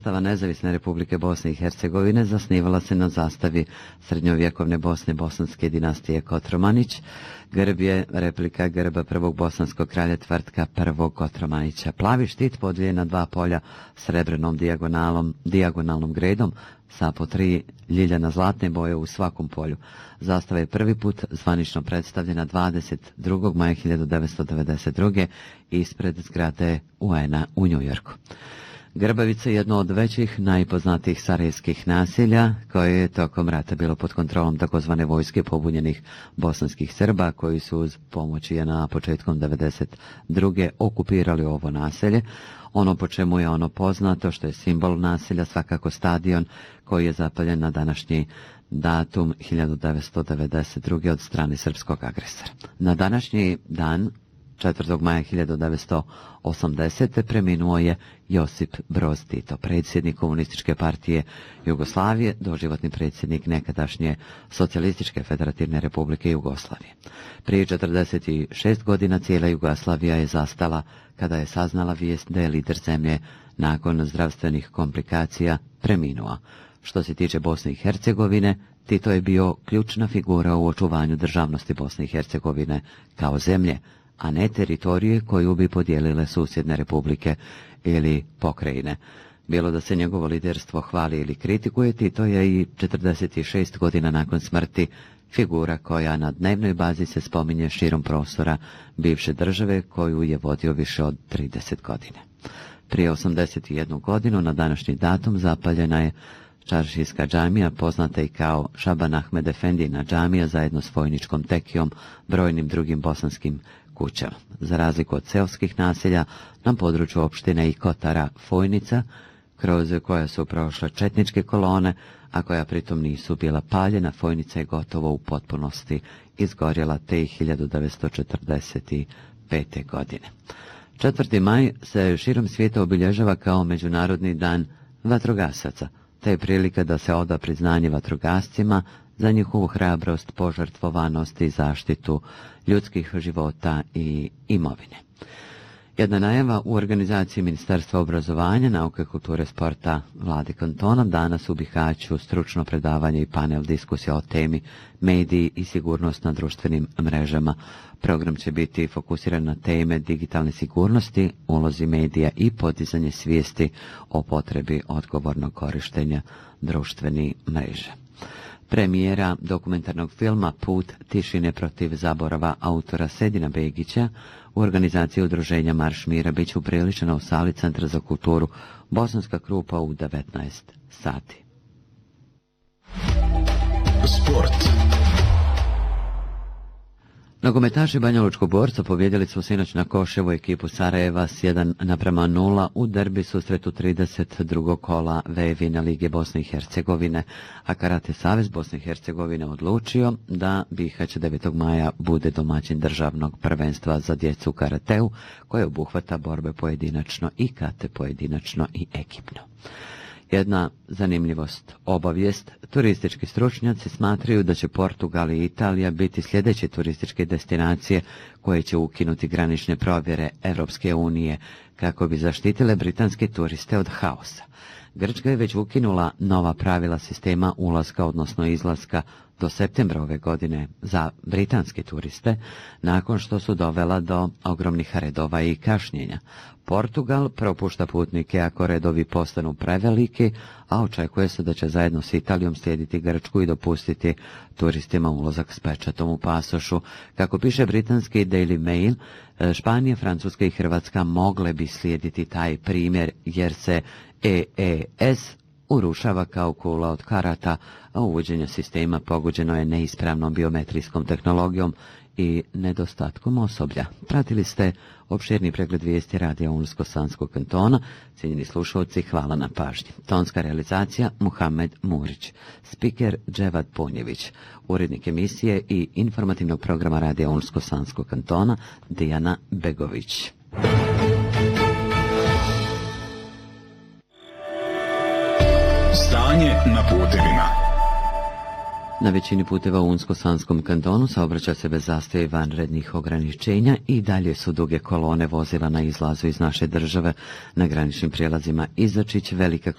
Zastava Nezavisne Republike Bosne i Hercegovine zasnivala se na zastavi srednjovjekovne Bosne bosanske dinastije Kotromanić. Grb je replika grba prvog bosanskog kralja Tvrtka prvog Kotromanića. Plavi štit podijeljen na dva polja srebrnom dijagonalnom gredom sa po 3 ljiljana zlatne boje u svakom polju. Zastava je prvi put zvanično predstavljena 22. maja 1992. ispred zgrade UN-a u Njujorku. Grbavica je jedno od većih, najpoznatijih sarajevskih naselja, koje je tokom rata bilo pod kontrolom takozvane vojske pobunjenih bosanskih Srba, koji su uz pomoć JNA početkom 1992. okupirali ovo naselje. Ono po čemu je ono poznato, što je simbol naselja, svakako stadion koji je zapaljen na današnji datum 1992. od strane srpskog agresora. Na današnji dan 4. maja 1980. preminuo je Josip Broz Tito, predsjednik Komunističke partije Jugoslavije, doživotni predsjednik nekadašnje Socijalističke federativne republike Jugoslavije. Prije 46 godina cijela Jugoslavija je zastala kada je saznala vijest da je lider zemlje nakon zdravstvenih komplikacija preminuo. Što se tiče Bosne i Hercegovine, Tito je bio ključna figura u očuvanju državnosti Bosne i Hercegovine kao zemlje, a ne teritorije koju bi podijelile susjedne republike ili pokrajine. Bilo da se njegovo liderstvo hvali ili kritikuje, Tito je i 46 godina nakon smrti figura koja na dnevnoj bazi se spominje širom prostora bivše države koju je vodio više od 30 godina. Prije 81 godinu na današnji datum zapaljena je Čaršijska džamija, poznata i kao Šaban Ahmed Efendijina džamija, zajedno s vojničkom tekijom, brojnim drugim bosanskim kućama. Za razliku od seoskih naselja, na području opštine i Kotara Fojnica, kroz koja su prošle četničke kolone, a koja pritom nisu bila paljena, Fojnica je gotovo u potpunosti izgorjela te 1945. godine. 4. maj se širom svijeta obilježava kao Međunarodni dan vatrogasaca, te je prilika da se oda priznanje vatrogascima za njihovu hrabrost, požrtvovanost i zaštitu ljudskih života i imovine. Jedna najava u organizaciji Ministarstva obrazovanja, nauke, kulture, sporta Vlade kantona, danas u Bihaću stručno predavanje i panel diskusija o temi mediji i sigurnost na društvenim mrežama. Program će biti fokusiran na teme digitalne sigurnosti, ulozi medija i podizanje svijesti o potrebi odgovornog korištenja društvenih mreža. Premijera dokumentarnog filma Put tišine protiv zaborava autora Sedina Begića u organizaciji udruženja Marš mira bit će upriličena u sali Centra za kulturu Bosanska Krupa u 19 sati. Sport. Nogometaši Banjalučkog Borca pobjedili su sinoć na Koševu ekipu Sarajeva s 1:0 u derbi susretu 32. kola Vejevina Lige Bosne i Hercegovine, a Karate Savez Bosne i Hercegovine odlučio da Bihać 9. maja bude domaćin državnog prvenstva za djecu u karateu, koje obuhvata borbe pojedinačno i kate pojedinačno i ekipno. Jedna zanimljivost, obavijest, turistički stručnjaci smatraju da će Portugal i Italija biti sljedeće turističke destinacije koje će ukinuti granične provjere Europske unije kako bi zaštitile britanske turiste od haosa. Grčka je već ukinula nova pravila sistema ulaska, odnosno izlaska, do septembra ove godine za britanske turiste, nakon što su dovela do ogromnih redova i kašnjenja. Portugal propušta putnike ako redovi postanu preveliki, a očekuje se da će zajedno s Italijom slijediti Grčku i dopustiti turistima ulazak s pečatom u pasošu. Kako piše britanski Daily Mail, Španija, Francuska i Hrvatska mogle bi slijediti taj primjer jer se EES urušava kao kula od karata, a uvođenje sistema pogođeno je neispravnom biometrijskom tehnologijom i nedostatkom osoblja. Pratili ste opširni pregled vijesti Radija Unsko-Sanskog kantona. Cijenjeni slušalci, hvala na pažnji. Tonska realizacija Muhamed Murić, spiker Dževad Punjević, urednik emisije i informativnog programa Radija Unsko-Sanskog kantona Dijana Begović. Stanje na putevima. Na većini puteva u Unsko-Sanskom kantonu saobraća se bez zastoja i vanrednih ograničenja i dalje su duge kolone vozila na izlazu iz naše države. Na graničnim prijelazima Izačić, Velika